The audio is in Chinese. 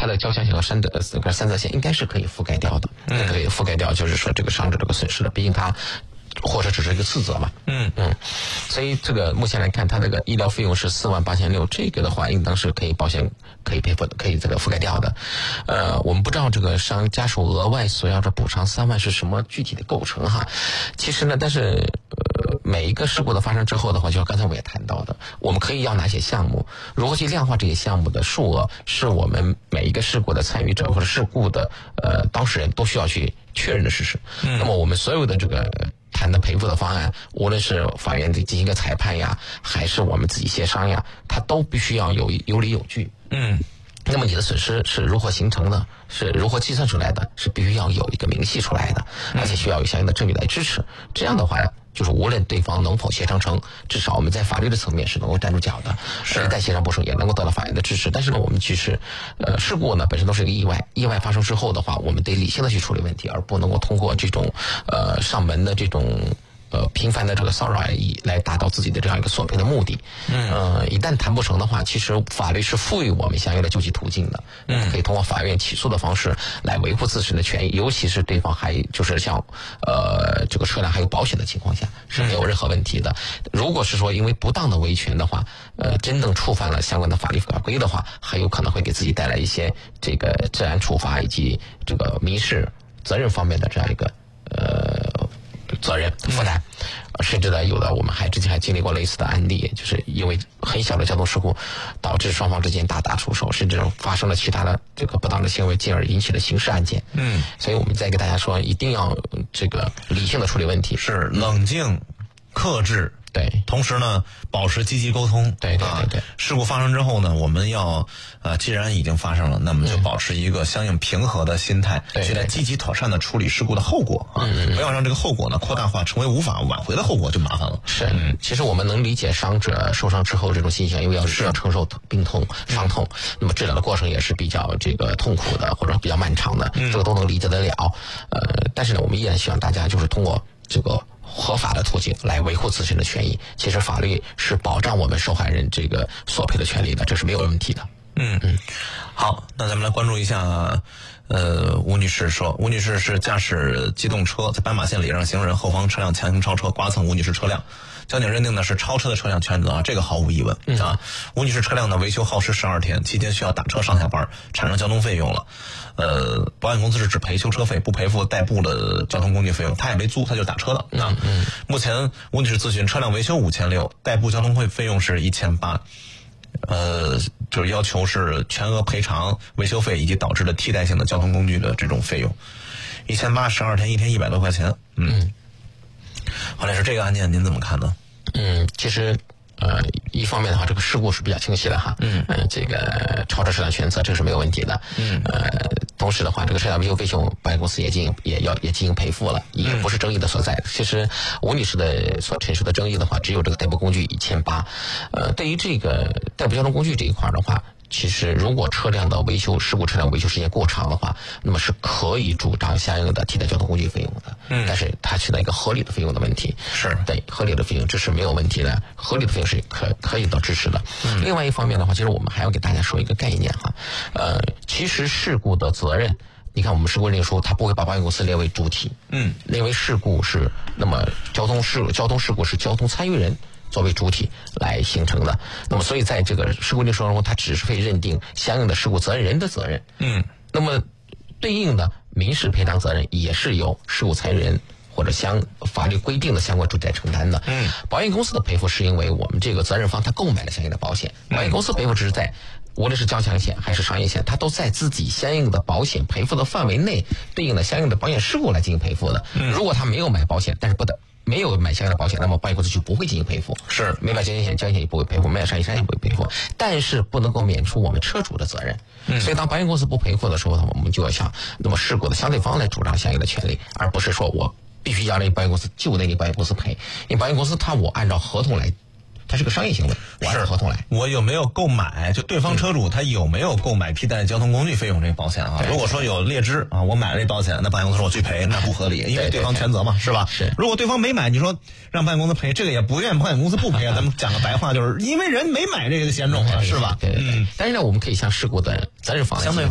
它的交强险和三责险应该是可以覆盖掉的，可以覆盖掉，就是说这个伤者这个损失的，毕竟它或者只是一个次责嘛。所以这个目前来看，它这个医疗费用是48600，这个的话应当是可以保险可以赔付的，可以这个覆盖掉的。我们不知道这个伤家属额外所要的补偿3万是什么具体的构成哈。其实呢，但是每一个事故的发生之后的话，就像刚才我也谈到的，我们可以要哪些项目，如何去量化这些项目的数额，是我们每一个事故的参与者或者事故的当事人都需要去确认的事实。那么我们所有的这个谈的赔付的方案，无论是法院进行一个裁判呀，还是我们自己协商呀，它都必须要有理有据。那么你的损失是如何形成的，是如何计算出来的，是必须要有一个明细出来的，而且需要有相应的证据来支持。这样的话，就是无论对方能否协商成，至少我们在法律的层面是能够站住脚的，是在协商不成也能够得到法院的支持。但是呢，我们其实事故呢本身都是一个意外，意外发生之后的话，我们得理性的去处理问题，而不能够通过这种上门的这种频繁的这个骚扰来达到自己的这样一个索赔的目的。一旦谈不成的话，其实法律是赋予我们相应的救济途径的，可以通过法院起诉的方式来维护自身的权益，尤其是对方还就是像这个车辆还有保险的情况下是没有任何问题的。如果是说因为不当的维权的话，真正触犯了相关的法律法规的话，很有可能会给自己带来一些这个治安处罚以及这个民事责任方面的这样一个责任负担。甚至呢，有的我们之前还经历过类似的案例，就是因为很小的交通事故导致双方之间大打出手，甚至发生了其他的这个不当的行为，进而引起了刑事案件。所以我们再给大家说，一定要这个理性的处理问题， 是冷静克制。 对， 同时呢，保持积极沟通。 对。 事故发生之后呢，我们要既然已经发生了，那么就保持一个相应平和的心态，去来积极妥善的处理事故的后果不要让这个后果呢扩大化，成为无法挽回的后果，就麻烦了。 是，其实我们能理解伤者受伤之后这种心情，因为要承受病痛、伤痛，那么治疗的过程也是比较这个痛苦的，或者比较漫长的，这个都能理解得了。但是呢，我们依然希望大家就是通过这个合法的途径来维护自身的权益。其实法律是保障我们受害人这个索赔的权利的，这是没有问题的。 好，那咱们来关注一下吴女士说，吴女士是驾驶机动车在斑马线礼让行人，后方车辆强行超车，刮蹭吴女士车辆。交警认定呢是超车的车辆全责这个毫无疑问吴女士车辆呢维修耗时12天，期间需要打车上下班，产生交通费用了。保险公司是只赔修车费，不赔付代步的交通工具费用，她也没租，她就打车了目前吴女士咨询车辆维修5600，代步交通费用是1800。就是要求是全额赔偿维修费以及导致的替代性的交通工具的这种费用，1800 12天，1天100多块钱。黄律师，这个案件您怎么看呢？ 其实一方面的话，这个事故是比较清晰的哈。这个超车车辆全责，这个是没有问题的。同时的话，这个车辆维修费用，保险公司也进行赔付了，也不是争议的所在。其实吴女士的所陈述的争议的话，只有这个代步工具1800。对于这个代步交通工具这一块的话，其实如果车辆的事故车辆维修时间过长的话，那么是可以主张相应的替代交通工具费用的。但是它存在一个合理的费用的问题。是对合理的费用，这是没有问题的，合理的费用是可以得支持的。另外一方面的话，其实我们还要给大家说一个概念哈。其实事故的责任，你看我们事故认定书，它不会把保险公司列为主体。列为事故是，那么交通事故是交通参与人作为主体来形成的。那么所以在这个事故认定书中，它只是会认定相应的事故责任人的责任。那么对应的民事赔偿责任也是由事故参与人或者法律规定的相关主体来承担的。保险公司的赔付是因为我们这个责任方他购买了相应的保险，保险公司赔付只是在无论是交强险还是商业险，它都在自己相应的保险赔付的范围内，对应的相应的保险事故来进行赔付的。如果他没有买保险，但是没有买相应的保险，那么保险公司就不会进行赔付。是没买交强险，交强险也不会赔付；没买商业险也不会赔付。但是不能够免除我们车主的责任。所以当保险公司不赔付的时候呢，我们就要向那么事故的相对方来主张相应的权利，而不是说我必须要那保险公司就得你保险公司赔。因为保险公司我按照合同来，它是个商业行为，我按照合同来。 我有没有购买？就对方车主他有没有购买替代交通工具费用这个保险啊？如果说有劣质啊，我买了这保险，那保险公司说我去赔，那不合理，因为对方全责嘛，是吧？是。如果对方没买，你说让保险公司赔，这个也不愿保险公司不赔啊。咱们讲个白话，就是因为人没买这个险种啊，是吧？ 对。但是呢，我们可以向事故的责任方相对